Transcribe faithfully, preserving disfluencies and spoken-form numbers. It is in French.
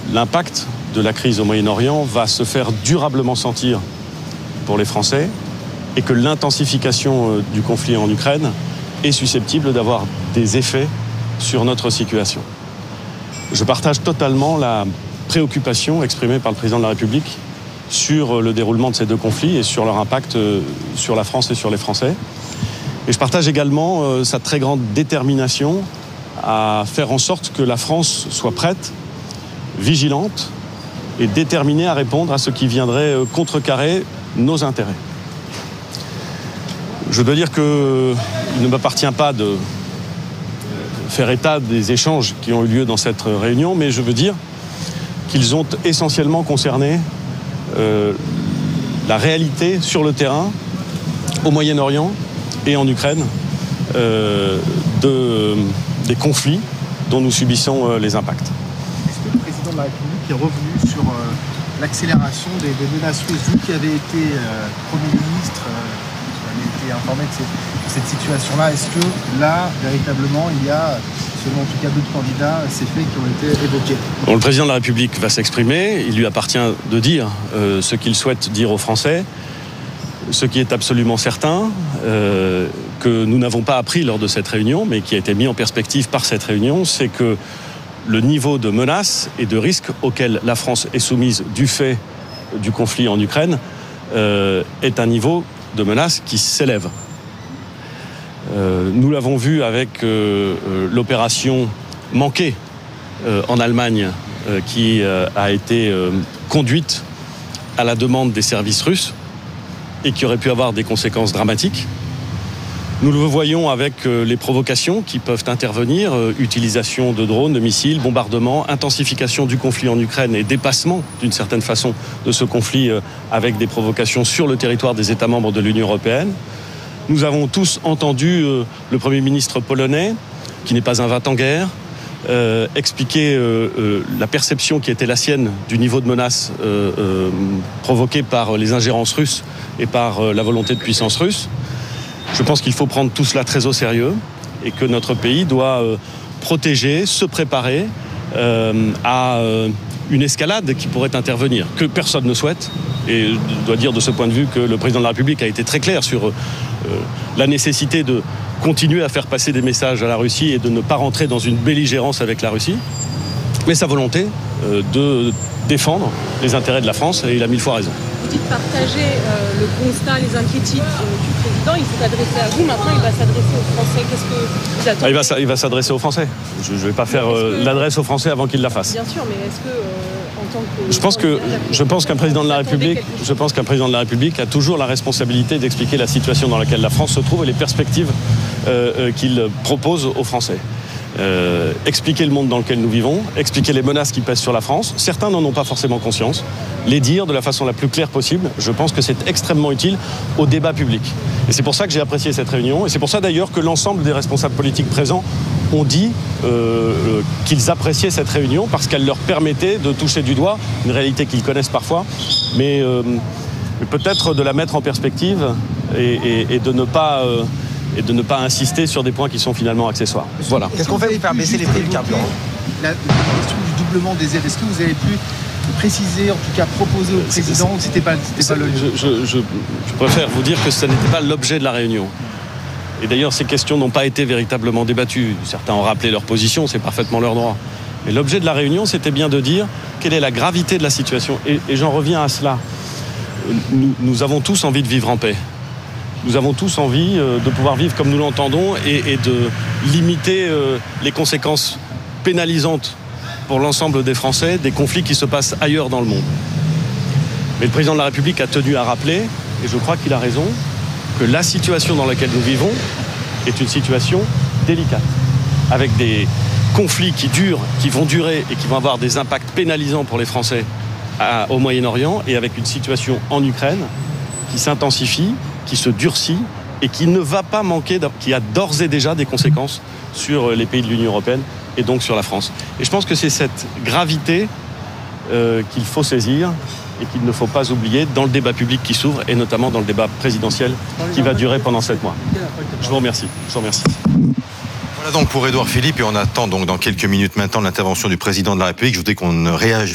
l'impact de la crise au Moyen-Orient va se faire durablement sentir pour les Français et que l'intensification du conflit en Ukraine est susceptible d'avoir des effets sur notre situation. Je partage totalement la préoccupation exprimée par le président de la République sur le déroulement de ces deux conflits et sur leur impact sur la France et sur les Français. Et je partage également euh, sa très grande détermination à faire en sorte que la France soit prête, vigilante et déterminée à répondre à ce qui viendrait contrecarrer nos intérêts. Je dois dire qu'il ne m'appartient pas de faire état des échanges qui ont eu lieu dans cette réunion, mais je veux dire qu'ils ont essentiellement concerné euh, la réalité sur le terrain, au Moyen-Orient et en Ukraine, euh, de, des conflits dont nous subissons euh, les impacts. Est-ce que le président de la République est revenu sur euh, l'accélération des, des menaces russes, vous qui avez été euh, Premier ministre, euh, qui avez été informé de, ces, de cette situation-là, est-ce que là, véritablement, il y a, selon en tout cas d'autres candidats, ces faits qui ont été évoqués? Bon, le président de la République va s'exprimer, il lui appartient de dire euh, ce qu'il souhaite dire aux Français. Ce qui est absolument certain, euh, que nous n'avons pas appris lors de cette réunion, mais qui a été mis en perspective par cette réunion, c'est que le niveau de menace et de risque auquel la France est soumise du fait du conflit en Ukraine euh, est un niveau de menace qui s'élève. Euh, nous l'avons vu avec euh, l'opération manquée euh, en Allemagne, euh, qui euh, a été euh, conduite à la demande des services russes, et qui aurait pu avoir des conséquences dramatiques. Nous le voyons avec les provocations qui peuvent intervenir, utilisation de drones, de missiles, bombardements, intensification du conflit en Ukraine et dépassement d'une certaine façon de ce conflit avec des provocations sur le territoire des États membres de l'Union européenne. Nous avons tous entendu le Premier ministre polonais, qui n'est pas un va-t-en-guerre, Euh, expliquer euh, euh, la perception qui était la sienne du niveau de menace euh, euh, provoqué par les ingérences russes et par euh, la volonté de puissance russe. Je pense qu'il faut prendre tout cela très au sérieux et que notre pays doit euh, protéger, se préparer euh, à euh, une escalade qui pourrait intervenir, que personne ne souhaite. Et je dois dire de ce point de vue que le président de la République a été très clair sur euh, la nécessité de continuer à faire passer des messages à la Russie et de ne pas rentrer dans une belligérance avec la Russie, mais sa volonté euh, de défendre les intérêts de la France, et il a mille fois raison. Vous dites partager euh, le constat, les inquiétudes euh, du président, il s'est adressé à vous, maintenant il va s'adresser aux Français. Qu'est-ce que vous attendez? ah, il, va, il va s'adresser aux Français. Je ne vais pas faire euh, que... l'adresse aux Français avant qu'il la fasse. Bien sûr, mais est-ce que... Euh... Je pense que je pense qu'un président de la République, je pense qu'un président de la République a toujours la responsabilité d'expliquer la situation dans laquelle la France se trouve et les perspectives euh, qu'il propose aux Français. Euh, expliquer le monde dans lequel nous vivons, expliquer les menaces qui pèsent sur la France. Certains n'en ont pas forcément conscience. Les dire de la façon la plus claire possible, je pense que c'est extrêmement utile au débat public. Et c'est pour ça que j'ai apprécié cette réunion. Et c'est pour ça d'ailleurs que l'ensemble des responsables politiques présents ont dit euh, qu'ils appréciaient cette réunion parce qu'elle leur permettait de toucher du doigt une réalité qu'ils connaissent parfois, mais, euh, mais peut-être de la mettre en perspective et, et, et de ne pas... Euh, et de ne pas insister sur des points qui sont finalement accessoires. Voilà. Qu'est-ce qu'on fait pour faire baisser les prix du carburant? La, la question du doublement des aides, est-ce que vous avez pu préciser, en tout cas proposer au président que c'était pas, c'était pas le... Je, je, je, je préfère vous dire que ce n'était pas l'objet de la réunion. Et d'ailleurs, ces questions n'ont pas été véritablement débattues. Certains ont rappelé leur position, c'est parfaitement leur droit. Mais l'objet de la réunion, c'était bien de dire quelle est la gravité de la situation. Et, et j'en reviens à cela. Nous, nous avons tous envie de vivre en paix. Nous avons tous envie de pouvoir vivre comme nous l'entendons et, et de limiter les conséquences pénalisantes pour l'ensemble des Français des conflits qui se passent ailleurs dans le monde. Mais le président de la République a tenu à rappeler, et je crois qu'il a raison, que la situation dans laquelle nous vivons est une situation délicate, avec des conflits qui durent, qui vont durer et qui vont avoir des impacts pénalisants pour les Français à, au Moyen-Orient, et avec une situation en Ukraine qui s'intensifie, qui se durcit et qui ne va pas manquer, qui a d'ores et déjà des conséquences sur les pays de l'Union européenne et donc sur la France. Et je pense que c'est cette gravité euh, qu'il faut saisir et qu'il ne faut pas oublier dans le débat public qui s'ouvre et notamment dans le débat présidentiel qui va durer pendant sept mois. Je vous remercie. Je vous remercie. Voilà donc pour Édouard Philippe, et on attend donc dans quelques minutes maintenant l'intervention du président de la République. Je voudrais qu'on ne réagisse